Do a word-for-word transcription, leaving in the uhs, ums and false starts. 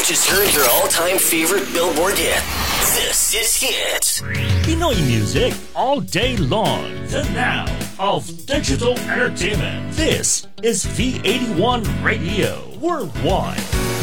just heard your all-time favorite Billboard hit. This is Hit. Pinoy music all day long. The now of digital entertainment. This is V eighty-one Radio Worldwide.